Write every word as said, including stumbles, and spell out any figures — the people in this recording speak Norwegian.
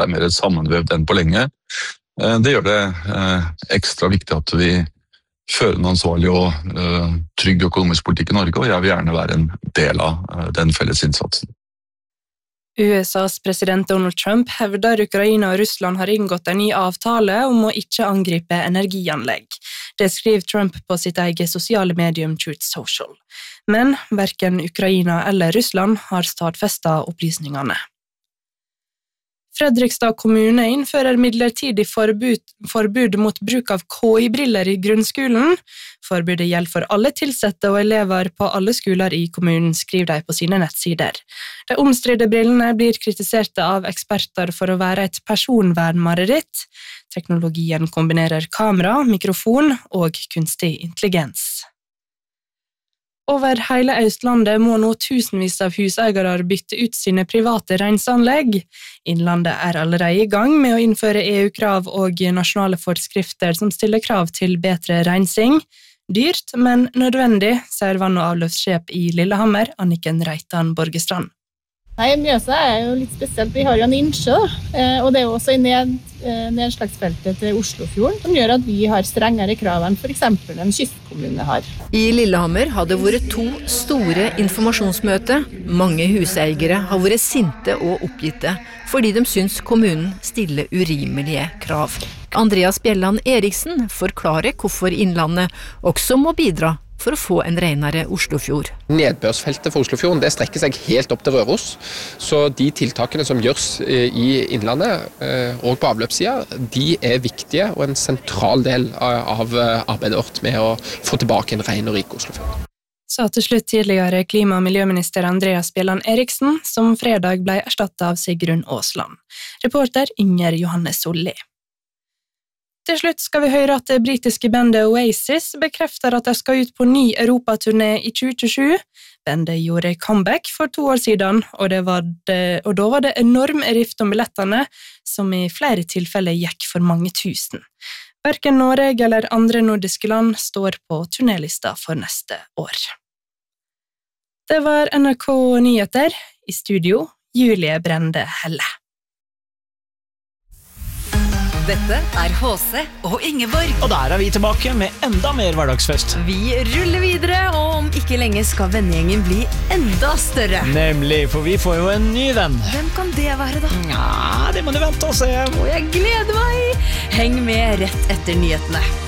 er mer sammenvevd enn på lenge. Det gjør det ekstra viktig at vi fører en ansvarlig og trygg økonomisk politikk i Norge, og jeg vil gjerne være en del av den felles innsatsen. U S A's president Donald Trump hevder Ukraina og Russland har inngått en ny avtale om å ikke angripe energianlegg. Det skriver Trump på sitt eget sosiale medium Truth Social. Men hverken Ukraina eller Russland har stadfestet opplysningene. Fredrikstad kommune innfører midlertidig forbud, forbud mot bruk av K I-briller i grunnskolen. Forbudet gjelder for alle tilsatte og elever på alle skoler i kommunen, skriver de på sine nettsider. De omstridte brillene blir kritisert av eksperter for å være et personvernmareritt. Teknologien kombinerer kamera, mikrofon og kunstig intelligens. Over hele Østlandet må nå tusenvis av huseiere bytte ut sine private renseanlegg. Innlandet er allerede i gang med å innføre E U-krav og nasjonale forskrifter som stiller krav til bedre rensing. Dyrt, men nødvendig, sier vann- og avløpssjef i Lillehammer, Anniken Reitan Borgestrand. Nei, Mjøsa er jo litt spesielt. Vi har jo en innsjø, og det er jo også i ned, nedslagsfeltet til Oslofjorden, som gjør at vi har strengere krav enn for eksempel en kystkommune har. I Lillehammer hadde vært to store informasjonsmøter. Mange huseiere har vært sinte og oppgitte, fordi de syns kommunen stiller urimelige krav. Andreas Bjelland Eriksen forklarer hvorfor Innlandet også må bidra for å få en renere Oslofjord. Nedbørsfeltet for Oslofjorden det strekker seg helt opp til Røros, så de tiltakene som gjørs i Innlandet og på avløpssiden, de er viktige og en sentral del av arbeidet vårt med å få tilbake en ren og rik Oslofjord. Sa til slutt tidligere klima- og miljøminister Andreas Bjelland Eriksen, som fredag ble erstattet av Sigrun Aasland. Reporter Inger Johannes Solli. Til slutt skal vi høre at det britiske bandet Oasis bekrefter at de skal ut på ny Europaturné i tjue tjuesju. Bandet gjorde comeback for to år siden, og, det var det, og da var det enorm rift om billettene, som i flere tilfeller gikk for mange tusen. Hverken Norge eller andre nordiske land står på turnélista for neste år. Det var N R K Nyheter. I studio, Julie Brende Helle. Dette er H C og Ingeborg. Og der er vi tilbake med enda mer hverdagsfest. Vi ruller videre, og om ikke lenge skal vennegjengen bli enda større. Nemlig, for vi får jo en ny venn. Hvem kan det være da? Ja, det må du vente og se. Og jeg gleder meg. Heng med rett etter nyhetene.